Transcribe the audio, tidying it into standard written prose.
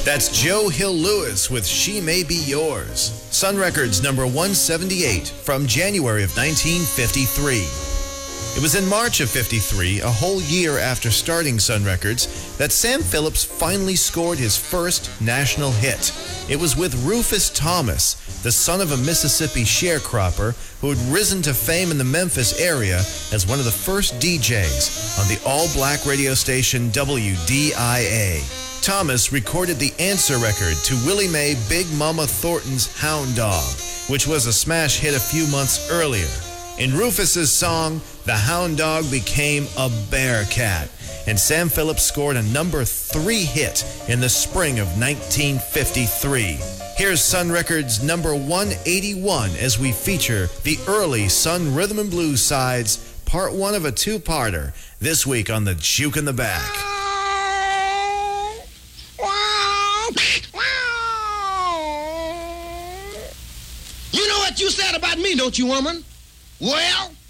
That's Joe Hill Lewis with She May Be Yours. Sun Records number 178 from January of 1953. It was in March of 53, a whole year after starting Sun Records, that Sam Phillips finally scored his first national hit. It was with Rufus Thomas, the son of a Mississippi sharecropper who had risen to fame in the Memphis area as one of the first DJs on the all-black radio station WDIA. Thomas recorded the answer record to Willie Mae Big Mama Thornton's Hound Dog, which was a smash hit a few months earlier. In Rufus's song, the Hound Dog became a Bearcat, and Sam Phillips scored a number 3 hit in the spring of 1953. Here's Sun Records number 181 as we feature the early Sun Rhythm and Blues sides, part 1 of a 2-parter, this week on the Juke in the Back. You know what you said about me, don't you, woman? Well,